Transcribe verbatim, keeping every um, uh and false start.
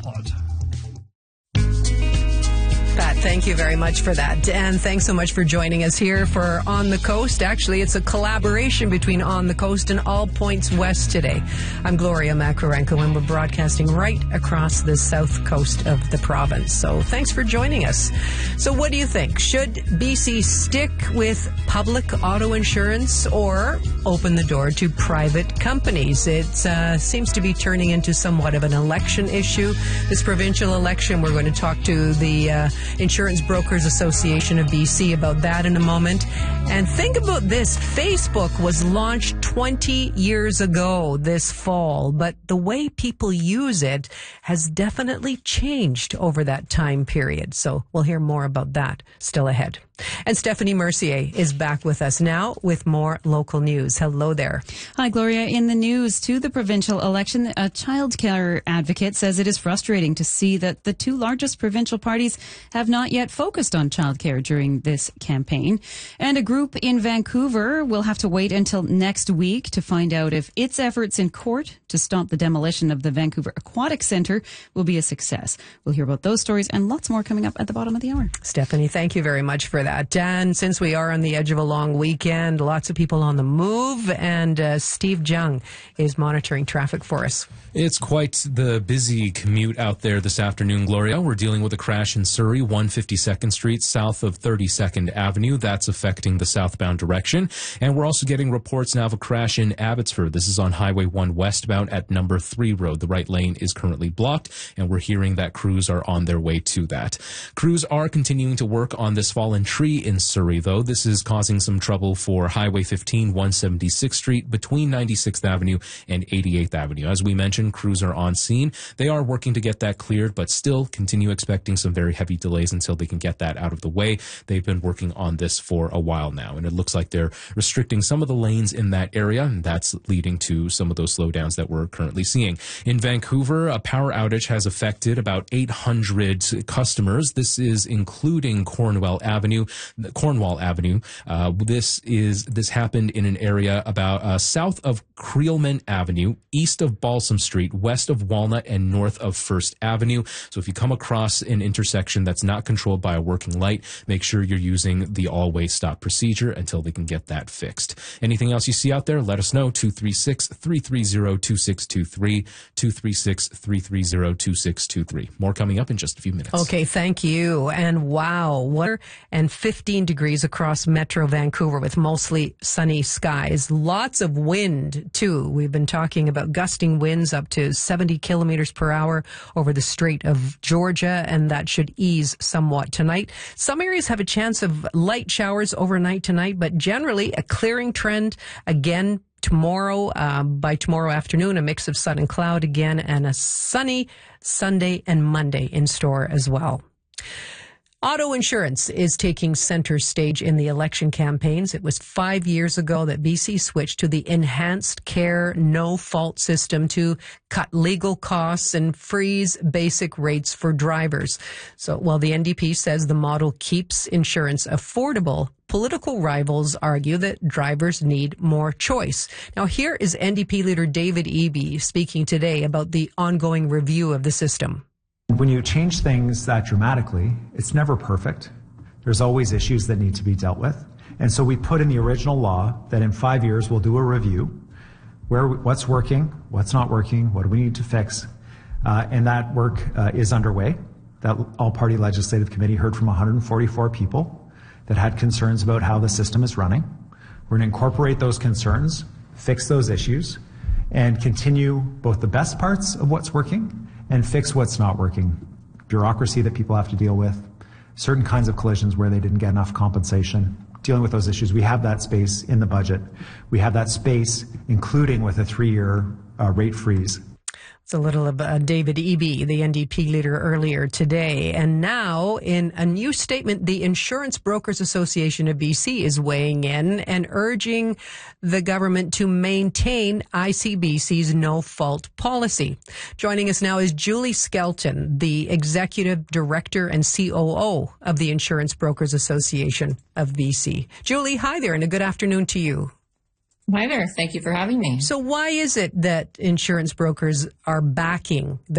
Pod. Pat, thank you very much for that. And thanks so much for joining us here for On the Coast. Actually, it's a collaboration between On the Coast and All Points West today. I'm Gloria Makarenko, and we're broadcasting right across the south coast of the province. So thanks for joining us. So what do you think? Should B C stick with public auto insurance or open the door to private companies? It uh, seems to be turning into somewhat of an election issue. This provincial election, we're going to talk to the uh, Insurance Brokers Association of B C about that in a moment. And think about this. Facebook was launched twenty years ago this fall, but the way people use it has definitely changed over that time period. So we'll hear more about that still ahead. And Stephanie Mercier is back with us now with more local news. Hello there. Hi, Gloria. In the news to the provincial election, a child care advocate says it is frustrating to see that the two largest provincial parties have not yet focused on child care during this campaign. And a group in Vancouver will have to wait until next week to find out if its efforts in court to stop the demolition of the Vancouver Aquatic Centre will be a success. We'll hear about those stories and lots more coming up at the bottom of the hour. Stephanie, thank you very much for that. And since we are on the edge of a long weekend, lots of people on the move, and uh, Steve Jung is monitoring traffic for us. It's quite the busy commute out there this afternoon, Gloria. We're dealing with a crash in Surrey, one fifty-second Street, south of thirty-second Avenue. That's affecting the southbound direction. And we're also getting reports now of a crash in Abbotsford. This is on Highway one westbound at Number three Road. The right lane is currently blocked, and we're hearing that crews are on their way to that. Crews are continuing to work on this fallen tree in Surrey, though. This is causing some trouble for Highway fifteen, one seventy-sixth Street, between ninety-sixth Avenue and eighty-eighth Avenue. As we mentioned, crews are on scene. They are working to get that cleared, but still continue expecting some very heavy delays until they can get that out of the way. They've been working on this for a while now, and it looks like they're restricting some of the lanes in that area, and that's leading to some of those slowdowns that we're currently seeing. In Vancouver, a power outage has affected about eight hundred customers. This is including Cornwall Avenue. Cornwall Avenue. Uh, this is this happened in an area about uh, south of Creelman Avenue, east of Balsam Street, west of Walnut, and north of First Avenue. So if you come across an intersection that's not controlled by a working light, make sure you're using the all-way stop procedure until they can get that fixed. Anything else you see out there, let us know. two three six, three three zero, two six two three, two three six, three three zero, two six two three. More coming up in just a few minutes. Okay, thank you. And wow, what and fifteen degrees across Metro Vancouver with mostly sunny skies. Lots of wind, too. We've been talking about gusting winds up to seventy kilometers per hour over the Strait of Georgia, and that should ease somewhat tonight. Some areas have a chance of light showers overnight tonight, but generally a clearing trend again tomorrow. Um, by tomorrow afternoon, a mix of sun and cloud again, and a sunny Sunday and Monday in store as well. Auto insurance is taking center stage in the election campaigns. It was five years ago that B C switched to the enhanced care no-fault system to cut legal costs and freeze basic rates for drivers. So while the N D P says the model keeps insurance affordable, political rivals argue that drivers need more choice. Now, here is N D P leader David Eby speaking today about the ongoing review of the system. When you change things that dramatically, it's never perfect. There's always issues that need to be dealt with. And so we put in the original law that in five years we'll do a review, where what's working, what's not working, what do we need to fix. Uh, and that work uh, is underway. That all-party legislative committee heard from one hundred forty-four people that had concerns about how the system is running. We're going to incorporate those concerns, fix those issues, and continue both the best parts of what's working and fix what's not working. Bureaucracy that people have to deal with, certain kinds of collisions where they didn't get enough compensation, dealing with those issues. We have that space in the budget. We have that space, including with a three-year uh, rate freeze. It's a little of uh, David Eby, the N D P leader, earlier today. And now, in a new statement, the Insurance Brokers Association of B C is weighing in and urging the government to maintain I C B C's no-fault policy. Joining us now is Julie Skelton, the Executive Director and C O O of the Insurance Brokers Association of B C. Julie, hi there, and a good afternoon to you. Hi there. Thank you for having me. So why is it that insurance brokers are backing the